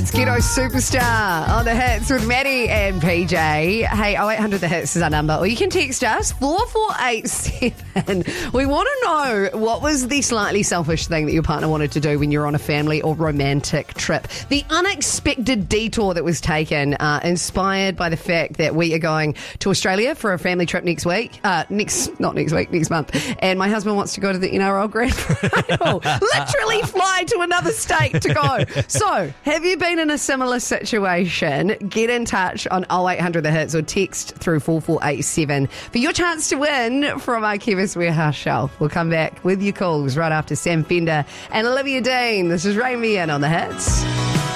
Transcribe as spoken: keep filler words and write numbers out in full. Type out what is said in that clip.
It's Ghetto Superstar on the hits with Maddie and P J. Hey, oh eight hundred The Hits is our number. Or you can text us, four four eight seven. We want to know, what was the slightly selfish thing that your partner wanted to do when you're on a family or romantic trip? The unexpected detour that was taken, uh, inspired by the fact that we are going to Australia for a family trip next week. Uh, next, not next week, next month. And my husband wants to go to the N R L Grand Final. Literally fly to another state to go. So, have you been in a similar situation? Get in touch on oh eight hundred The Hits or text through four four eight seven for your chance to win from our Chemist Warehouse shelf. We'll come back with your calls right after Sam Fender and Olivia Dean. This is Rain Me In on The Hits.